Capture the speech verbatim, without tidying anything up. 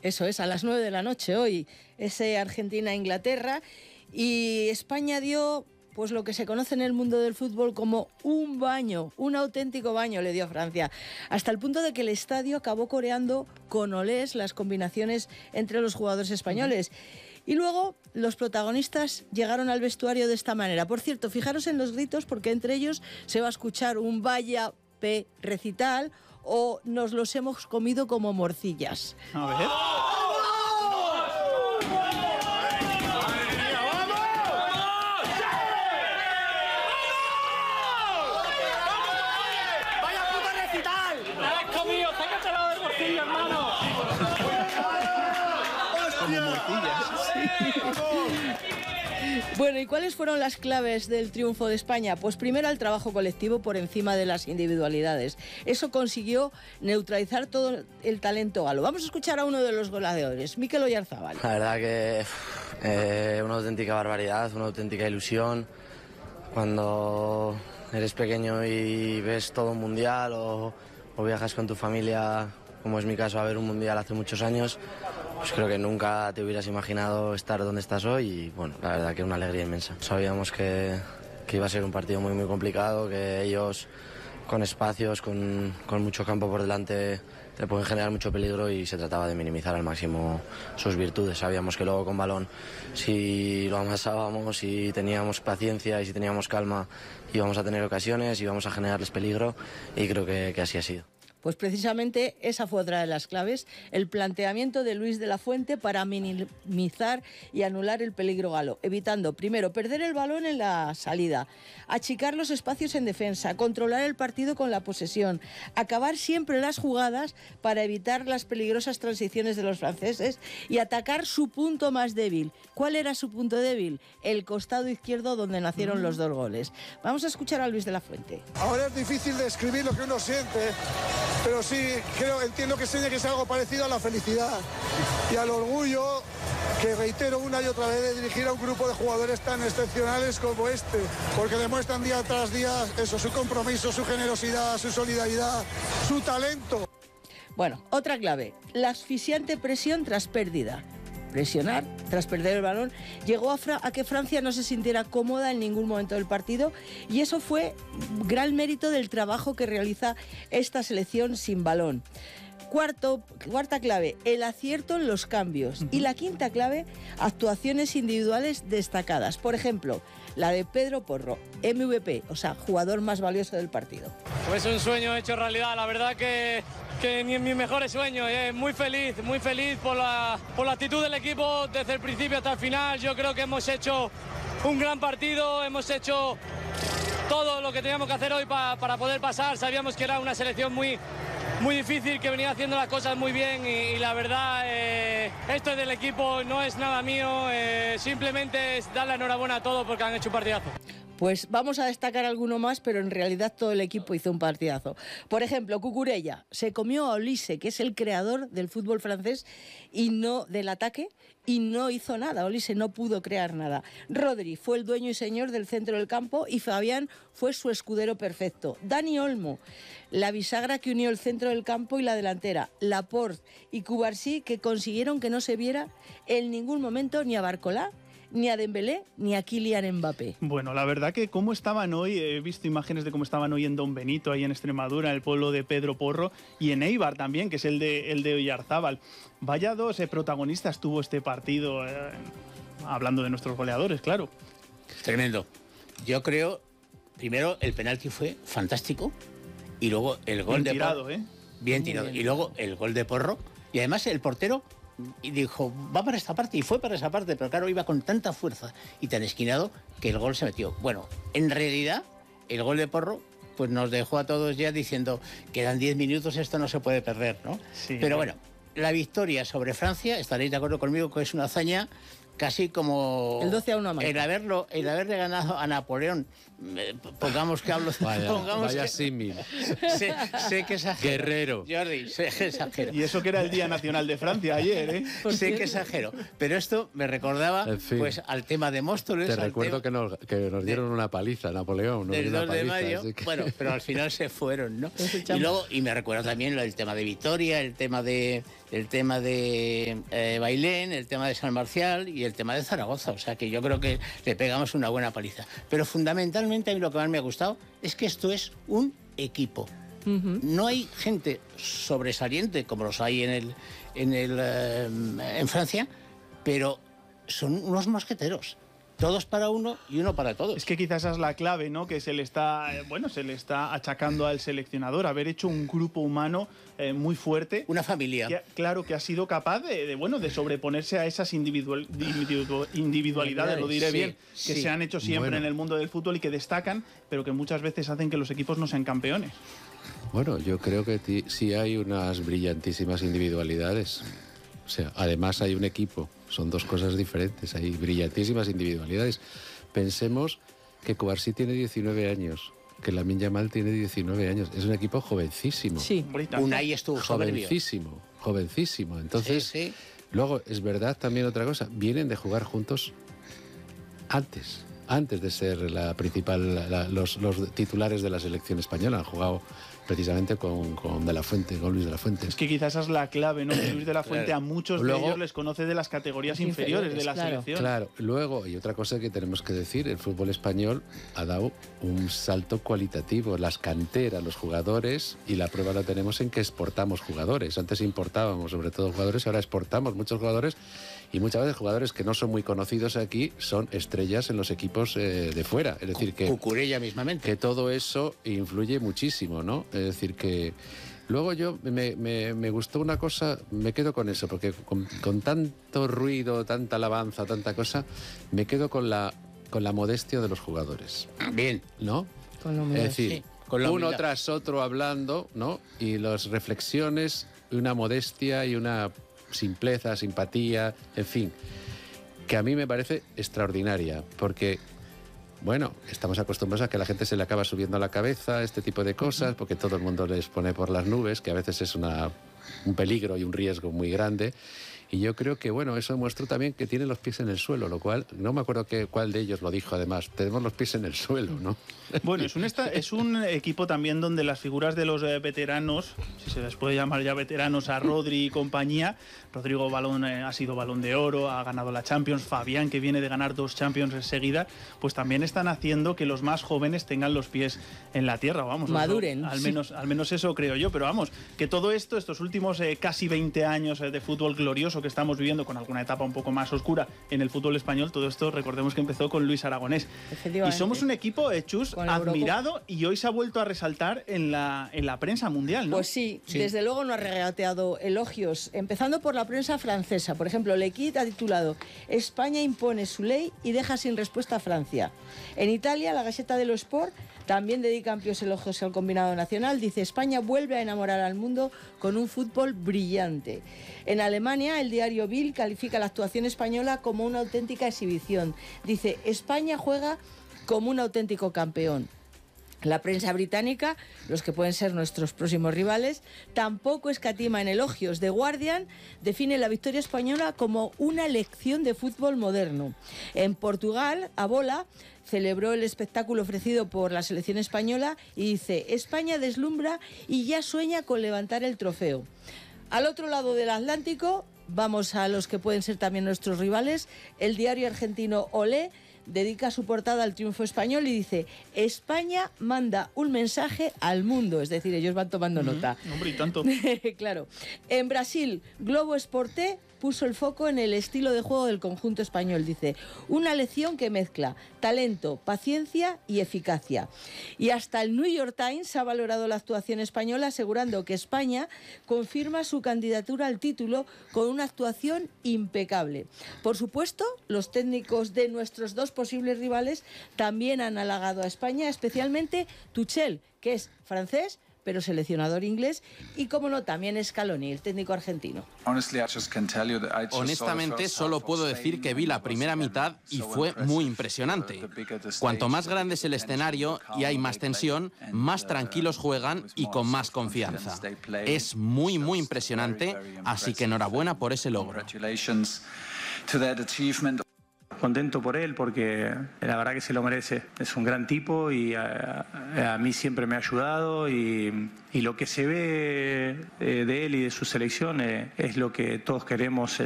Eso es, a las nueve de la noche hoy, ese Argentina-Inglaterra, y España dio pues lo que se conoce en el mundo del fútbol como un baño, un auténtico baño le dio a Francia, hasta el punto de que el estadio acabó coreando con olés las combinaciones entre los jugadores españoles. Y luego los protagonistas llegaron al vestuario de esta manera. Por cierto, fijaros en los gritos, porque entre ellos se va a escuchar un vaya P recital o nos los hemos comido como morcillas. A ver. Bueno, ¿y cuáles fueron las claves del triunfo de España? Pues primero el trabajo colectivo por encima de las individualidades. Eso consiguió neutralizar todo el talento galo. Vamos a escuchar a uno de los goleadores, Mikel Oyarzabal. La verdad que eh, una auténtica barbaridad, una auténtica ilusión. Cuando eres pequeño y ves todo un mundial o, o viajas con tu familia, como es mi caso, a ver un mundial hace muchos años, pues creo que nunca te hubieras imaginado estar donde estás hoy y bueno, la verdad que una alegría inmensa. Sabíamos que, que iba a ser un partido muy muy complicado, que ellos con espacios, con, con mucho campo por delante te pueden generar mucho peligro y se trataba de minimizar al máximo sus virtudes. Sabíamos que luego con balón, si lo amasábamos, si teníamos paciencia y si teníamos calma, íbamos a tener ocasiones, íbamos a generarles peligro y creo que, que así ha sido. Pues precisamente esa fue otra de las claves, el planteamiento de Luis de la Fuente para minimizar y anular el peligro galo, evitando primero perder el balón en la salida, achicar los espacios en defensa, controlar el partido con la posesión, acabar siempre las jugadas para evitar las peligrosas transiciones de los franceses y atacar su punto más débil. ¿Cuál era su punto débil? El costado izquierdo donde nacieron mm. los dos goles. Vamos a escuchar a Luis de la Fuente. Ahora es difícil describir lo que uno siente, pero sí, creo, entiendo que sería que es algo parecido a la felicidad y al orgullo que reitero una y otra vez de dirigir a un grupo de jugadores tan excepcionales como este, porque demuestran día tras día eso, su compromiso, su generosidad, su solidaridad, su talento. Bueno, otra clave, la asfixiante presión tras pérdida. Presionar tras perder el balón llegó a, Fra- a que Francia no se sintiera cómoda en ningún momento del partido y eso fue gran mérito del trabajo que realiza esta selección sin balón. Cuarto, cuarta clave, el acierto en los cambios. Uh-huh. Y la quinta clave, actuaciones individuales destacadas. Por ejemplo, la de Pedro Porro, M V P, o sea, jugador más valioso del partido. Pues un sueño hecho realidad, la verdad que... que ni en mis mejores sueños, eh. muy feliz, muy feliz por la, por la actitud del equipo desde el principio hasta el final. Yo creo que hemos hecho un gran partido, hemos hecho todo lo que teníamos que hacer hoy pa, para poder pasar. Sabíamos que era una selección muy, muy difícil, que venía haciendo las cosas muy bien y, y la verdad, eh, esto es del equipo, no es nada mío, eh, simplemente es dar la enhorabuena a todos porque han hecho un partidazo. Pues vamos a destacar alguno más, pero en realidad todo el equipo hizo un partidazo. Por ejemplo, Cucurella se comió a Olise, que es el creador del fútbol francés y no del ataque, y no hizo nada. Olise no pudo crear nada. Rodri fue el dueño y señor del centro del campo y Fabián fue su escudero perfecto. Dani Olmo, la bisagra que unió el centro del campo y la delantera. Laporte y Cubarsí, que consiguieron que no se viera en ningún momento ni a Barcolá, ni a Dembélé, ni a Kylian Mbappé. Bueno, la verdad que cómo estaban hoy, he visto imágenes de cómo estaban hoy en Don Benito, ahí en Extremadura, en el pueblo de Pedro Porro, y en Eibar también, que es el de, el de Oyarzábal. Vaya dos eh, protagonistas tuvo este partido, eh, hablando de nuestros goleadores, claro. Tremendo. Yo creo, primero, el penalti fue fantástico, y luego el gol bien de tirado, Porro. ¿eh? Bien tirado. Y luego el gol de Porro, y además el portero... y dijo, va para esta parte, y fue para esa parte, pero claro, iba con tanta fuerza y tan esquinado que el gol se metió. Bueno, en realidad, el gol de Porro pues nos dejó a todos ya diciendo, quedan diez minutos, esto no se puede perder, ¿no? Sí, pero bueno, la victoria sobre Francia, estaréis de acuerdo conmigo que es una hazaña casi como el doce a uno a Malta. el haberlo, el haberle ganado a Napoleón. Eh, pongamos que hablo. Vaya, pongamos vaya que, símil. sé, sé que exagero. Guerrero. Jordi, sé que exagero. Y eso que era el Día Nacional de Francia ayer, ¿eh? Sé que exagero. Pero esto me recordaba En fin. pues al tema de Móstoles. Te al recuerdo tema que nos, que nos dieron una paliza, Napoleón. Nos del dio una dos de paliza, mayo. así que- Bueno, pero al final se fueron, ¿no? Escuchamos. Y luego, y me recuerda también el tema de Vitoria, el tema de el tema de eh, Bailén, el tema de San Marcial y el tema de Zaragoza. O sea que yo creo que le pegamos una buena paliza. Pero fundamentalmente a mí lo que más me ha gustado es que esto es un equipo. Ujú. No hay gente sobresaliente como los hay en el en el eh, en Francia, pero son unos mosqueteros. Todos para uno y uno para todos. Es que quizás esa es la clave, ¿no? Que se le está, eh, bueno, se le está achacando al seleccionador, haber hecho un grupo humano eh, muy fuerte. Una familia. Que, claro, que ha sido capaz de, de, bueno, de sobreponerse a esas individual, individu- individualidades, lo diré Sí, bien, sí. que se han hecho siempre Bueno. en el mundo del fútbol y que destacan, pero que muchas veces hacen que los equipos no sean campeones. Bueno, yo creo que ti- sí hay unas brillantísimas individualidades. O sea, además hay un equipo, son dos cosas diferentes, hay brillantísimas individualidades. Pensemos que Cubarsí tiene diecinueve años, que Lamine Yamal tiene diecinueve años, es un equipo jovencísimo. Sí. Hombre, y tanto. Unai estuvo soberbio. Jovencísimo, jovencísimo. Entonces, Sí, sí. luego, es verdad también otra cosa, vienen de jugar juntos antes, antes de ser la principal, la- los, los titulares de la selección española. Han jugado precisamente con, con De la Fuente, con Luis de la Fuente. Es que quizás esa es la clave, ¿no? Que Luis de la Fuente Claro. a muchos Luego- de ellos les conoce de las categorías Los inferiores de la inferiores, claro. selección. Claro, luego, y otra cosa que tenemos que decir, el fútbol español ha dado un salto cualitativo, las canteras, los jugadores, y la prueba la tenemos en que exportamos jugadores. Antes importábamos sobre todo jugadores, ahora exportamos muchos jugadores, y muchas veces jugadores que no son muy conocidos aquí son estrellas en los equipos eh, de fuera. Es decir, que, Cucurella mismamente. que todo eso influye muchísimo, ¿no? Es decir, que... Luego yo me, me- me gustó una cosa, me quedo con eso, porque con, con tanto ruido, tanta alabanza, tanta cosa, me quedo con la, con la modestia de los jugadores, Bien. ¿no? Con lo Es menos. decir, sí, con la uno humildad. tras otro hablando, ¿no? Y las reflexiones, una modestia y una simpleza, simpatía, en fin, que a mí me parece extraordinaria, porque... Bueno, estamos acostumbrados a que a la gente se le acaba subiendo a la cabeza este tipo de cosas, porque todo el mundo les pone por las nubes, que a veces es una, un peligro y un riesgo muy grande. Y yo creo que, bueno, eso demuestra también que tiene los pies en el suelo, lo cual, no me acuerdo que, cuál de ellos lo dijo además, tenemos los pies en el suelo, ¿no? Bueno, es un, esta- es un equipo también donde las figuras de los eh, veteranos, si se les puede llamar ya veteranos, a Rodri y compañía, Rodrigo Balón eh, ha sido Balón de Oro, ha ganado la Champions, Fabián, que viene de ganar dos Champions seguidas, pues también están haciendo que los más jóvenes tengan los pies en la tierra, vamos. Maduren, eso- al, sí. menos, al menos eso creo yo, pero vamos, que todo esto, estos últimos eh, casi veinte años eh, de fútbol glorioso que estamos viviendo, con alguna etapa un poco más oscura en el fútbol español, todo esto recordemos que empezó con Luis Aragonés. Y Efectivamente. somos un equipo, eh, Chus, Con la Eurocopa. admirado y hoy se ha vuelto a resaltar en la, en la prensa mundial, ¿no? Pues sí, Sí. desde luego no ha regateado elogios, empezando por la prensa francesa. Por ejemplo, L'Equipe ha titulado España impone su ley y deja sin respuesta a Francia. En Italia, la Gazzetta dello Sport también dedica amplios elogios al combinado nacional. Dice, España vuelve a enamorar al mundo con un fútbol brillante. En Alemania, el diario Bild califica la actuación española como una auténtica exhibición. Dice, España juega como un auténtico campeón. La prensa británica, los que pueden ser nuestros próximos rivales, tampoco escatima en elogios. The Guardian define la victoria española como una lección de fútbol moderno. En Portugal, A Bola celebró el espectáculo ofrecido por la selección española y dice, España deslumbra y ya sueña con levantar el trofeo. Al otro lado del Atlántico, vamos a los que pueden ser también nuestros rivales, el diario argentino Olé dedica su portada al triunfo español y dice, España manda un mensaje al mundo, es decir, ellos van tomando nota. Hombre, y tanto. Claro. En Brasil, Globo Esporte puso el foco en el estilo de juego del conjunto español. Dice, una lección que mezcla talento, paciencia y eficacia. Y hasta el New York Times ha valorado la actuación española, asegurando que España confirma su candidatura al título con una actuación impecable. Por supuesto, los técnicos de nuestros dos posibles rivales también han halagado a España, especialmente Tuchel, que es francés, pero seleccionador inglés, y como no, también Scaloni, el técnico argentino. Honestamente, solo puedo decir que vi la primera mitad y fue muy impresionante. Cuanto más grande es el escenario y hay más tensión, más tranquilos juegan y con más confianza. Es muy, muy impresionante, así que enhorabuena por ese logro. Contento por él porque la verdad que se lo merece. Es un gran tipo y a, a mí siempre me ha ayudado y, y lo que se ve de él y de su selección es lo que todos queremos